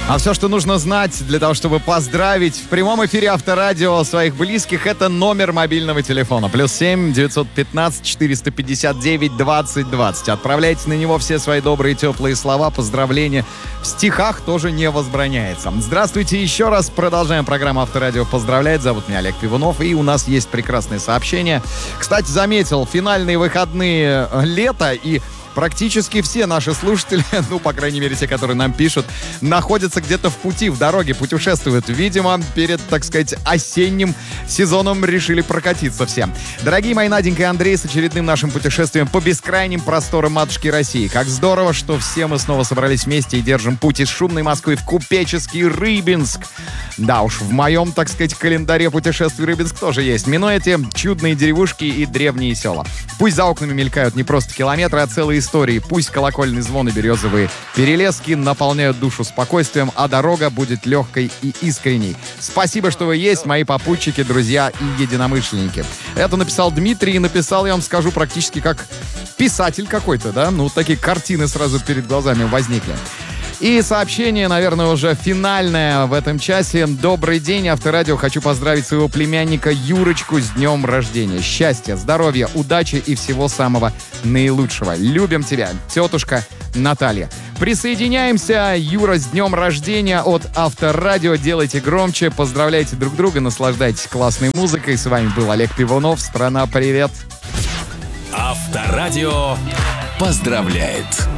А все, что нужно знать для того, чтобы поздравить в прямом эфире Авторадио своих близких, это номер мобильного телефона. +7 915 459 20 20. Отправляйте на него все свои добрые, теплые слова, поздравления. В стихах тоже не возбраняется. Здравствуйте еще раз. Продолжаем программу Авторадио поздравляет. Зовут меня Олег Пивунов. И у нас есть прекрасное сообщение. Кстати, заметил, финальные выходные лета, и практически все наши слушатели, ну, по крайней мере, те, которые нам пишут, находятся где-то в пути, в дороге, путешествуют. Видимо, перед, так сказать, осенним сезоном решили прокатиться все. Дорогие мои Наденька и Андрей, с очередным нашим путешествием по бескрайним просторам матушки России. Как здорово, что все мы снова собрались вместе и держим путь из шумной Москвы в купеческий Рыбинск. Да уж, в моем, так сказать, календаре путешествий Рыбинск тоже есть. Минуя эти чудные деревушки и древние села. Пусть за окнами мелькают не просто километры, а целые истории. Пусть колокольный звон и березовые перелески наполняют душу спокойствием, а дорога будет легкой и искренней. Спасибо, что вы есть, мои попутчики, друзья и единомышленники. Это написал Дмитрий, и написал, я вам скажу, практически как писатель какой-то, да? Ну, такие картины сразу перед глазами возникли. И сообщение, наверное, уже финальное в этом часе. Добрый день, Авторадио. Хочу поздравить своего племянника Юрочку с днем рождения. Счастья, здоровья, удачи и всего самого наилучшего. Любим тебя, тетушка Наталья. Присоединяемся, Юра, с днем рождения от Авторадио. Делайте громче, поздравляйте друг друга, наслаждайтесь классной музыкой. С вами был Олег Пивунов. Страна, привет. Авторадио поздравляет.